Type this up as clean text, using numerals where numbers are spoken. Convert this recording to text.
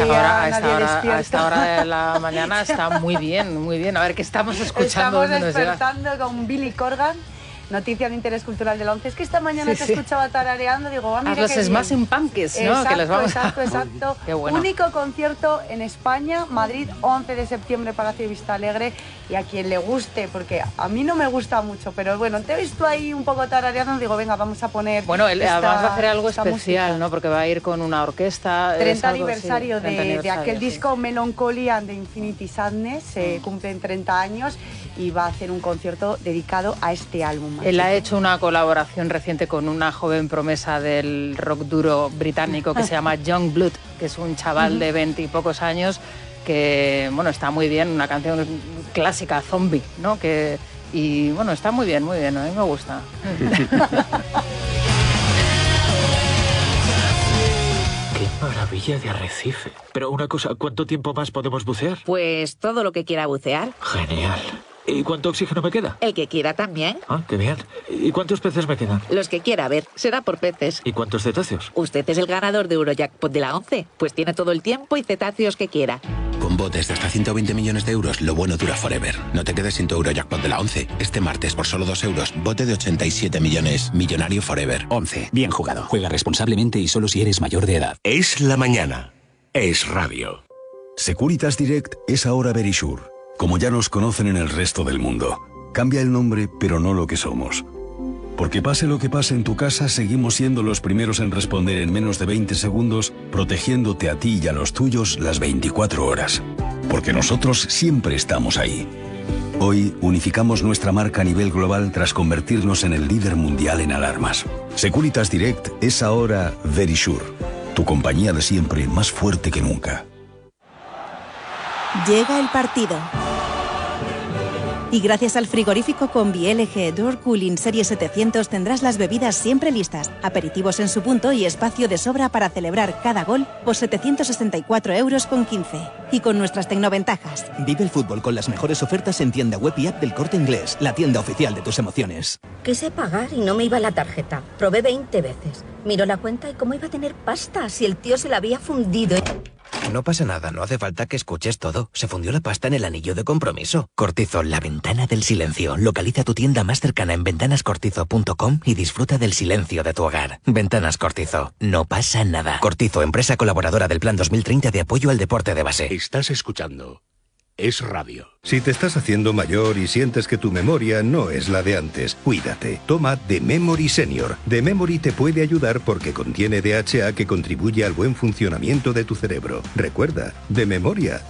día, a despierta. esta hora de la mañana está muy bien, muy bien. A ver, ¿qué estamos escuchando? Estamos despertando con Billy Corgan. Noticia de interés cultural de la 11. Es que esta mañana te escuchaba tarareando, digo, mira los qué Smashing Pumpkins, ¿no? Exacto, que les vamos exacto. Qué bueno. Único concierto en España, Madrid, 11 de septiembre, Palacio de Vista Alegre. Y a quien le guste, porque a mí no me gusta mucho, pero bueno, te he visto ahí un poco tarareando, digo, venga, vamos a poner. Bueno, además va a hacer algo especial, música, ¿no? Porque va a ir con una orquesta. 30 aniversario, sí, 30 de aquel sí. disco Melancholy and the Infinity Sadness, se cumplen 30 años y va a hacer un concierto dedicado a este álbum. Él ha hecho una colaboración reciente con una joven promesa del rock duro británico que se llama Young Blood, que es un chaval de 20 y pocos años que, bueno, está muy bien, una canción clásica, zombie, ¿no? Y bueno, está muy bien, a mí me gusta. ¡Qué maravilla de arrecife! Pero una cosa, ¿cuánto tiempo más podemos bucear? Pues todo lo que quiera bucear. Genial. ¿Y cuánto oxígeno me queda? El que quiera también. Ah, qué bien. ¿Y cuántos peces me quedan? Los que quiera, a ver, será por peces. ¿Y cuántos cetáceos? Usted es el ganador de Eurojackpot de la 11, pues tiene todo el tiempo y cetáceos que quiera. Con botes de hasta 120 millones de euros, lo bueno dura forever. No te quedes sin tu Eurojackpot de la 11. Este martes, por solo 2 euros, bote de 87 millones. Millonario forever. 11. Bien jugado. Juega responsablemente y solo si eres mayor de edad. Es la mañana. Es radio. Securitas Direct es ahora Verisure, como ya nos conocen en el resto del mundo. Cambia el nombre, pero no lo que somos. Porque pase lo que pase en tu casa, seguimos siendo los primeros en responder en menos de 20 segundos, protegiéndote a ti y a los tuyos las 24 horas. Porque nosotros siempre estamos ahí. Hoy unificamos nuestra marca a nivel global tras convertirnos en el líder mundial en alarmas. Securitas Direct es ahora Verisure, tu compañía de siempre más fuerte que nunca. Llega el partido. Y gracias al frigorífico Combi LG Door Cooling Serie 700 tendrás las bebidas siempre listas, aperitivos en su punto y espacio de sobra para celebrar cada gol por 764,15 euros. Y con nuestras tecnoventajas. Vive el fútbol con las mejores ofertas en tienda web y app del Corte Inglés, la tienda oficial de tus emociones. Quise pagar y no me iba la tarjeta. Probé 20 veces. Miró la cuenta y cómo iba a tener pasta si el tío se la había fundido. No pasa nada, no hace falta que escuches todo. Se fundió la pasta en el anillo de compromiso. Cortizo, la ventana del silencio. Localiza tu tienda más cercana en ventanascortizo.com y disfruta del silencio de tu hogar. Ventanas Cortizo. No pasa nada. Cortizo, empresa colaboradora del Plan 2030 de apoyo al deporte de base. Estás escuchando. Es radio. Si te estás haciendo mayor y sientes que tu memoria no es la de antes, cuídate. Toma The Memory Senior. The Memory te puede ayudar porque contiene DHA que contribuye al buen funcionamiento de tu cerebro. Recuerda, de memoria.